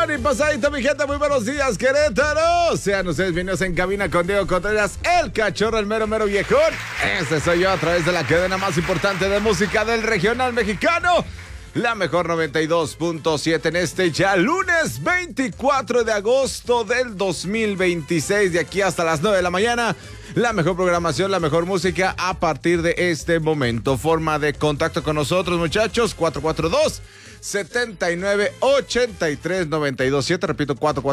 y pasadito, mi gente, muy buenos días, Querétaro. Sean ustedes bienvenidos en cabina con Diego Contreras, el cachorro, el mero viejón. Este soy yo a través de la cadena más importante de música del regional mexicano, la mejor 92.7 en este ya lunes 24 de agosto del 2026, de aquí hasta las 9 de la mañana. La mejor programación, la mejor música a partir de este momento. Forma de contacto con nosotros, muchachos, 442-7983-927. Repito,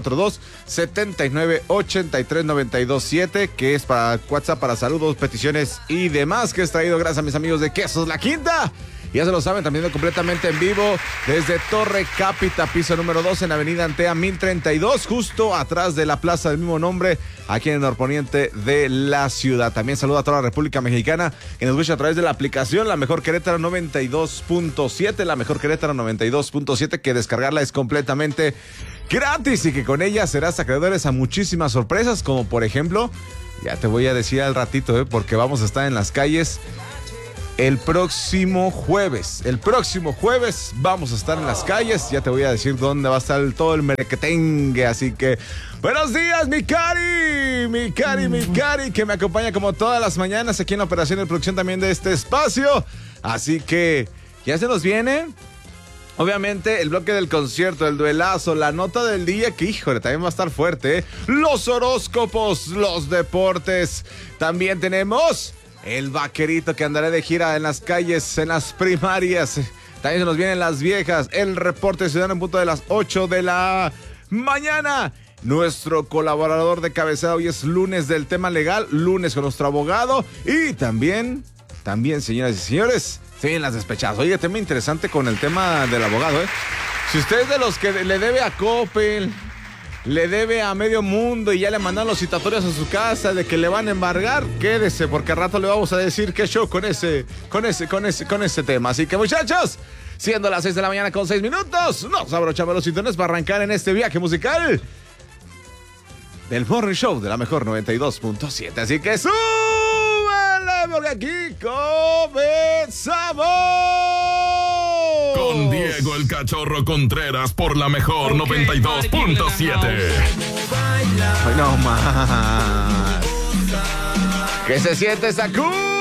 442-7983-927, que es para WhatsApp, para saludos, peticiones y demás, que es traído gracias a mis amigos de Quesos La Quinta. Ya se lo saben, también completamente en vivo desde Torre Cápita, piso número 2 en Avenida Antea 1032, justo atrás de la plaza del mismo nombre, aquí en el norponiente de la ciudad. También saludo a toda la República Mexicana que nos escucha a través de la aplicación La Mejor Querétaro 92.7, La Mejor Querétaro 92.7, que descargarla es completamente gratis y que con ella serás acreedores a muchísimas sorpresas, como por ejemplo, ya te voy a decir al ratito, porque vamos a estar en las calles. El próximo jueves vamos a estar en las calles. Ya te voy a decir dónde va a estar todo el merequetengue. Así que, buenos días, mi Cari, que me acompaña como todas las mañanas aquí en la operación y producción también de este espacio. Así que, ya se nos viene, obviamente, el bloque del concierto, el duelazo, la nota del día, que híjole, también va a estar fuerte, ¿eh? Los horóscopos, los deportes. También tenemos el vaquerito que andará de gira en las calles, en las primarias. También se nos vienen las viejas. El reporte ciudadano en punto de las 8 de la mañana. Nuestro colaborador de cabecera, hoy es lunes del tema legal, lunes con nuestro abogado. Y también, señoras y señores, se vienen las despechadas. Oye, tema interesante con el tema del abogado, ¿eh? Si usted es de los que le debe a Coppel, le debe a medio mundo y ya le mandan los citatorios a su casa de que le van a embargar, quédese, porque al rato le vamos a decir qué show con ese tema. Así que, muchachos, siendo las 6 de la mañana con 6 minutos, nos abrochamos los cinturones para arrancar en este viaje musical del Morning Show de la Mejor 92.7. Así que súbele, porque aquí comenzamos con Diego el Cachorro Contreras por la Mejor 92.7. Ay, no más. Que se siente esa